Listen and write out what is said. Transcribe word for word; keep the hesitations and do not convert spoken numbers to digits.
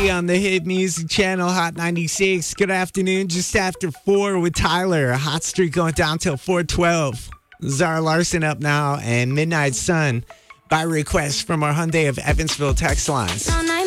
Lee on the Hit Music Channel, Hot ninety-six. Good afternoon, just after four with Tyler. A hot streak going down till four twelve. Zara Larson up now, and Midnight Sun by request from our Hyundai of Evansville text lines.